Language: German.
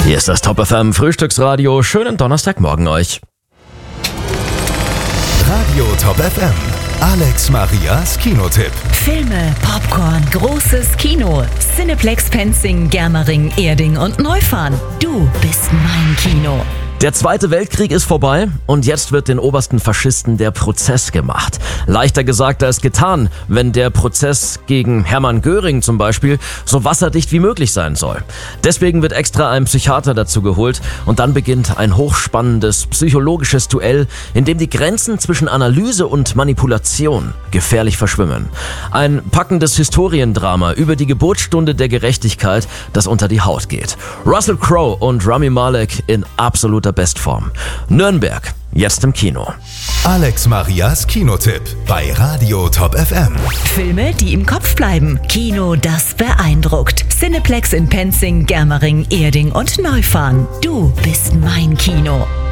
Hier ist das Top FM Frühstücksradio. Schönen Donnerstagmorgen euch. Radio Top FM. Alex Marias Kinotipp. Filme, Popcorn, großes Kino. Cineplex Penzing, Germering, Erding und Neufahren. Du bist mein Kino. Der Zweite Weltkrieg ist vorbei und jetzt wird den obersten Faschisten der Prozess gemacht. Leichter gesagt als getan, wenn der Prozess gegen Hermann Göring zum Beispiel so wasserdicht wie möglich sein soll. Deswegen wird extra ein Psychiater dazu geholt und dann beginnt ein hochspannendes psychologisches Duell, in dem die Grenzen zwischen Analyse und Manipulation gefährlich verschwimmen. Ein packendes Historiendrama über die Geburtsstunde der Gerechtigkeit, das unter die Haut geht. Russell Crowe und Rami Malek in absoluter Bestform. Nürnberg, jetzt im Kino. Alex Marias Kinotipp bei Radio Top FM. Filme, die im Kopf bleiben. Kino, das beeindruckt. Cineplex in Penzing, Germering, Erding und Neufahren. Du bist mein Kino.